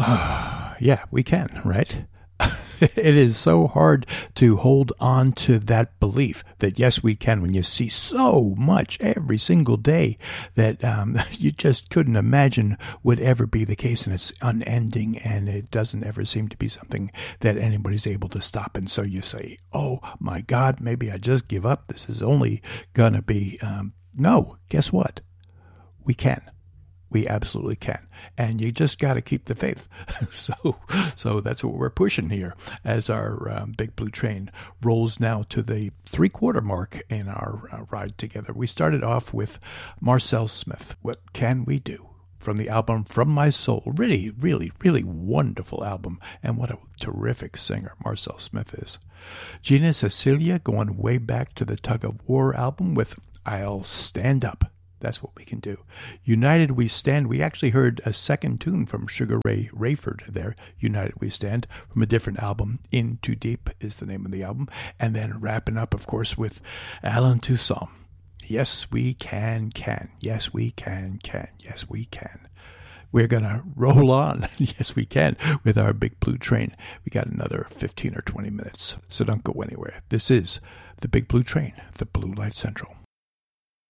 Yeah, we can, right? It is so hard to hold on to that belief that, yes, we can, when you see so much every single day that you just couldn't imagine would ever be the case, and it's unending, and it doesn't ever seem to be something that anybody's able to stop. And so you say, oh, my God, maybe I just give up. This is only going to be... No, guess what? We can. We absolutely can. And you just got to keep the faith. So that's what we're pushing here as our Big Blue Train rolls now to the 3/4 mark in our ride together. We started off with Marcel Smith. What Can We Do? From the album From My Soul. Really, really, really wonderful album. And what a terrific singer Marcel Smith is. Gina Cecilia going way back to the Tug of War album with I'll Stand Up. That's what we can do. United We Stand. We actually heard a second tune from Sugar Ray Rayford there. United We Stand from a different album. In Too Deep is the name of the album. And then wrapping up, of course, with Alan Toussaint. Yes, we can. Yes, we can. Yes, we can. We're going to roll on. Yes, we can with our Big Blue Train. We got another 15 or 20 minutes. So don't go anywhere. This is the Big Blue Train, the Blue Light Central.